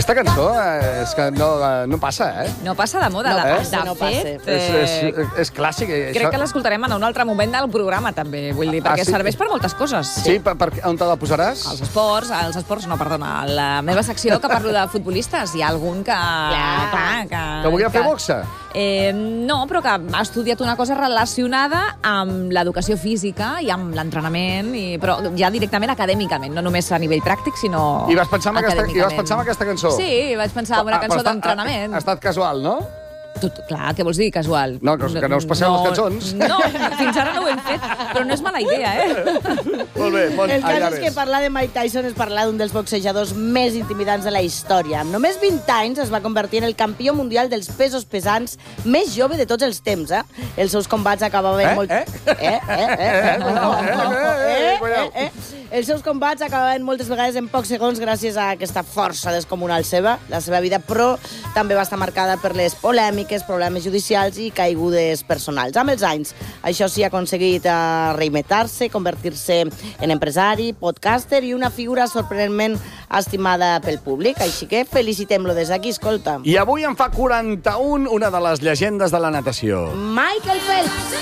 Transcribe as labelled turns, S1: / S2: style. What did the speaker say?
S1: Aquesta cançó és que no passa,
S2: No passa de moda.
S3: No passa.
S1: És clàssic.
S2: Crec que l'escoltarem en un altre moment del programa, també, vull dir, perquè serveix per moltes coses.
S1: Sí, on te la posaràs?
S2: Els esports, perdona, a la meva secció que parlo de futbolistes. Hi ha algun que...
S1: Que volia fer boxa?
S2: No, però que ha estudiat una cosa relacionada amb l'educació física i amb l'entrenament, però ja directament acadèmicament, no només a nivell pràctic, sinó
S1: I vas pensar en aquesta cançó?
S2: Sí, vaig pensar en una cançó d'entrenament.
S1: Ha estat casual, no?
S2: Clar, què vols dir, casual?
S1: No, que no us passeu les cançons.
S2: No, fins ara no ho hem fet, però no és mala idea,
S1: Molt bé.
S3: El cas és que parlar de Mike Tyson és parlar d'un dels boxejadors més intimidants de la història. Amb només 20 anys es va convertir en el campió mundial dels pesos pesants més jove de tots els temps, Els seus combats acabaven molt... Els seus combats acabaven moltes vegades en pocs segons gràcies a aquesta força descomunal seva. La seva vida, però, també va estar marcada per les polèmiques, problemes judicials i caigudes personals. Amb els anys, això sí, ha aconseguit reinventar-se, convertir-se en empresari, podcaster i una figura sorprenentment estimada pel públic. Així que felicitem-lo des d'aquí, escolta.
S1: I avui en fa 41 una de les llegendes de la natació.
S3: Michael Phelps!